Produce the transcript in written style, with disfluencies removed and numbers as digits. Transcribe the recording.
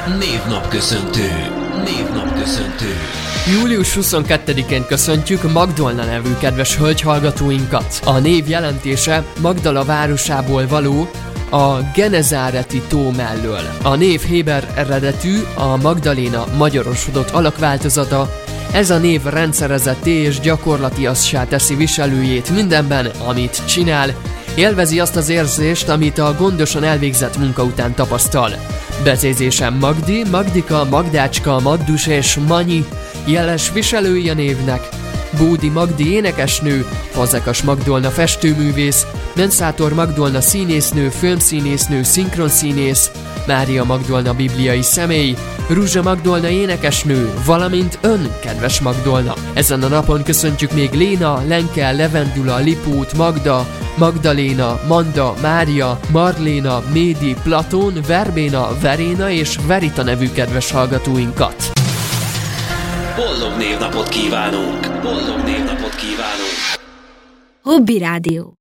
Névnapköszöntő. Július 22-én köszöntjük Magdolna nevű kedves hölgyhallgatóinkat. A név jelentése Magdala városából való, a Genezáreti tó mellől. A név héber eredetű, a Magdaléna magyarosodott alakváltozata. Ez a név rendszerezetté és gyakorlatiassá teszi viselőjét mindenben, amit csinál. Élvezi azt az érzést, amit a gondosan elvégzett munka után tapasztal. Becézésen Magdi, Magdika, Magdácska, Maddus és Manyi jeles viselői a névnek. Bódi Magdi énekesnő, Fazekas Magdolna festőművész, Menszátor Magdolna színésznő, filmszínésznő, szinkronszínész, Mária Magdolna bibliai személy, Ruzsa Magdolna énekesnő, valamint ön, kedves Magdolna. Ezen a napon köszöntjük még Léna, Lenke, Levendula, Lipót, Magda, Magdaléna, Manda, Mária, Marléna, Médi, Platón, Verbéna, Veréna és Verita nevű kedves hallgatóinkat. Boldog névnapot kívánunk! Hobby Rádió.